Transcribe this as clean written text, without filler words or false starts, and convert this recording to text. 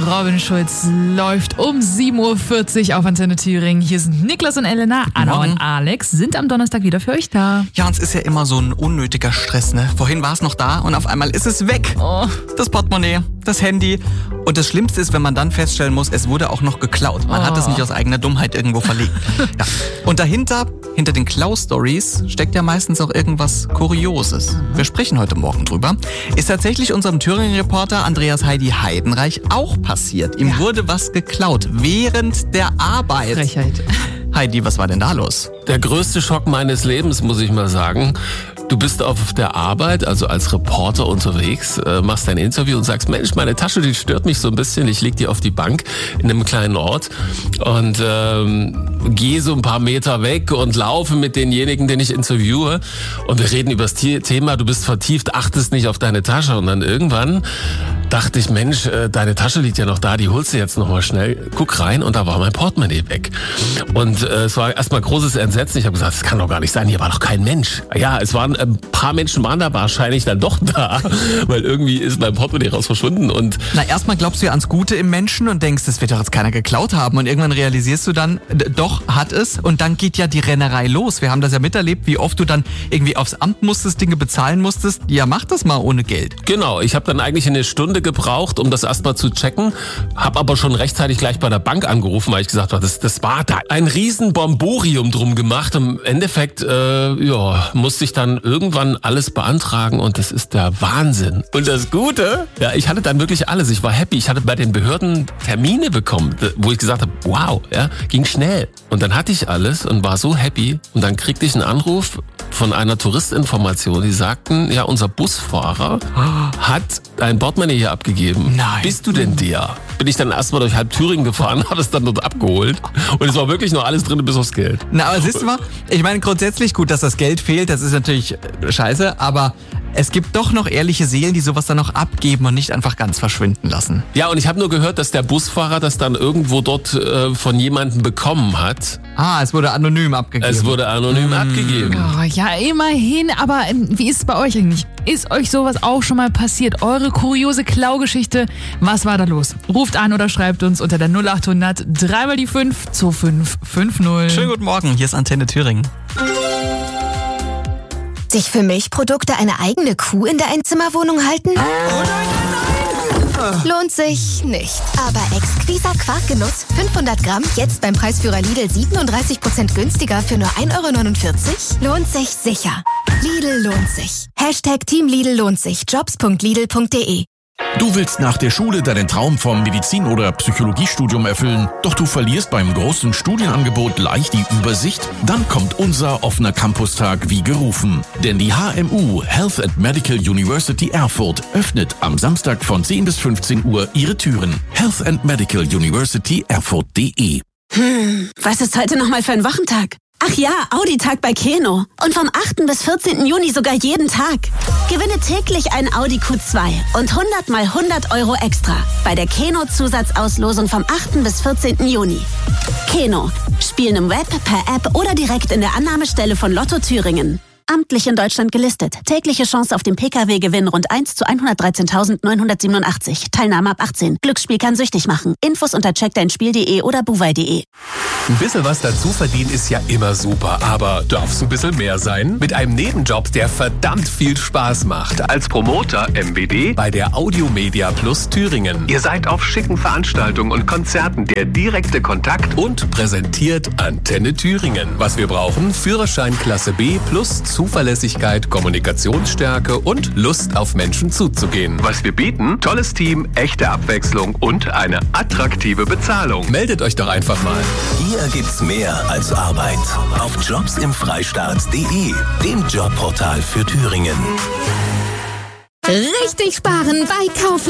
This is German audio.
Robin Schulz läuft um 7.40 Uhr auf Antenne Thüringen. Hier sind Niklas und Elena, Anna und Alex sind am Donnerstag wieder für euch da. Ja, und es ist ja immer so ein unnötiger Stress, ne? Vorhin war es noch da und auf einmal ist es weg. Oh. Das Portemonnaie, das Handy. Und das Schlimmste ist, wenn man dann feststellen muss, es wurde auch noch geklaut. Man hat es nicht aus eigener Dummheit irgendwo verlegt. Ja. Und hinter den Klau-Stories steckt ja meistens auch irgendwas Kurioses. Wir sprechen heute Morgen drüber. Ist tatsächlich unserem Thüringen-Reporter Andreas Heidi Heidenreich auch passiert. Ihm wurde was geklaut während der Arbeit. Frechheit. Heidi, was war denn da los? Der größte Schock meines Lebens, muss ich mal sagen. Du bist auf der Arbeit, also als Reporter unterwegs, machst ein Interview und sagst, Mensch, meine Tasche, die stört mich so ein bisschen. Ich leg die auf die Bank in einem kleinen Ort und gehe so ein paar Meter weg und laufe mit denjenigen, den ich interviewe. Und wir reden über das Thema, du bist vertieft, achtest nicht auf deine Tasche. Und dann irgendwann dachte ich, Mensch, deine Tasche liegt ja noch da, die holst du jetzt noch mal schnell. Guck rein und da war mein Portemonnaie weg. Und es war erstmal großes Entsetzen. Ich habe gesagt, das kann doch gar nicht sein, hier war doch kein Mensch. Ja, es waren ein paar Menschen waren da wahrscheinlich dann doch da, weil irgendwie ist mein Portemonnaie raus verschwunden. Und erstmal glaubst du ja ans Gute im Menschen und denkst, das wird doch jetzt keiner geklaut haben. Und irgendwann realisierst du dann, doch, hat es. Und dann geht ja die Rennerei los. Wir haben das ja miterlebt, wie oft du dann irgendwie aufs Amt musstest, Dinge bezahlen musstest. Ja, mach das mal ohne Geld. Genau, ich habe dann eigentlich eine Stunde gebraucht, um das erstmal zu checken. Habe aber schon rechtzeitig gleich bei der Bank angerufen, weil ich gesagt habe, das war da ein riesen Bomborium drum gemacht. Im Endeffekt musste ich dann irgendwann alles beantragen und das ist der Wahnsinn. Und das Gute, ja, ich hatte dann wirklich alles. Ich war happy. Ich hatte bei den Behörden Termine bekommen, wo ich gesagt habe, wow, ja, ging schnell. Und dann hatte ich alles und war so happy. Und dann kriegte ich einen Anruf von einer Touristinformation, die sagten, ja, unser Busfahrer hat ein Portemonnaie hier abgegeben. Nein. Bist du denn der? Bin ich dann erstmal durch halb Thüringen gefahren, habe es dann dort abgeholt und es war wirklich noch alles drin bis aufs Geld. Aber siehst du mal, ich meine grundsätzlich gut, dass das Geld fehlt, das ist natürlich scheiße, aber es gibt doch noch ehrliche Seelen, die sowas dann noch abgeben und nicht einfach ganz verschwinden lassen. Ja, und ich habe nur gehört, dass der Busfahrer das dann irgendwo dort von jemandem bekommen hat. Es wurde anonym abgegeben. Es wurde anonym abgegeben. Oh, ja, immerhin. Aber wie ist es bei euch eigentlich? Ist euch sowas auch schon mal passiert? Eure kuriose Klaugeschichte? Was war da los? Ruft an oder schreibt uns unter der 0800 3 die 5 2550. Schönen guten Morgen, hier ist Antenne Thüringen. Sich für Milchprodukte eine eigene Kuh in der Einzimmerwohnung halten? Lohnt sich nicht. Aber exquiser Quarkgenuss, 500 Gramm, jetzt beim Preisführer Lidl 37% günstiger für nur 1,49 €? Lohnt sich sicher. Lidl lohnt sich. #Team Lidl lohnt sich. Jobs.lidl.de. Du willst nach der Schule deinen Traum vom Medizin- oder Psychologiestudium erfüllen, doch du verlierst beim großen Studienangebot leicht die Übersicht? Dann kommt unser offener Campustag wie gerufen. Denn die HMU Health and Medical University Erfurt öffnet am Samstag von 10 bis 15 Uhr ihre Türen. Health and Medical University Erfurt.de. Was ist heute nochmal für ein Wochentag? Ach ja, Audi-Tag bei Keno. Und vom 8. bis 14. Juni sogar jeden Tag. Gewinne täglich ein Audi Q2 und 100 mal 100 € extra bei der Keno-Zusatzauslosung vom 8. bis 14. Juni. Keno. Spielen im Web, per App oder direkt in der Annahmestelle von Lotto Thüringen. Amtlich in Deutschland gelistet. Tägliche Chance auf den Pkw-Gewinn rund 1 zu 113.987. Teilnahme ab 18. Glücksspiel kann süchtig machen. Infos unter checkdeinspiel.de oder buwei.de. Ein bisschen was dazu verdienen ist ja immer super, aber darf's ein bisschen mehr sein? Mit einem Nebenjob, der verdammt viel Spaß macht. Als Promoter MWD bei der Audiomedia Plus Thüringen. Ihr seid auf schicken Veranstaltungen und Konzerten der direkte Kontakt und präsentiert Antenne Thüringen. Was wir brauchen? Führerschein Klasse B plus Zuverlässigkeit, Kommunikationsstärke und Lust auf Menschen zuzugehen. Was wir bieten? Tolles Team, echte Abwechslung und eine attraktive Bezahlung. Meldet euch doch einfach mal. Hier gibt's mehr als Arbeit. Auf jobsimfreistaat.de, dem Jobportal für Thüringen. Richtig sparen bei Kaufland.